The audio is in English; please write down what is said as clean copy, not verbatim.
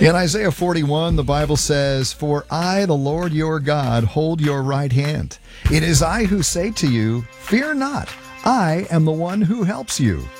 In Isaiah 41, the Bible says, "For I, the Lord your God, hold your right hand. It is I who say to you, fear not. I am the one who helps you.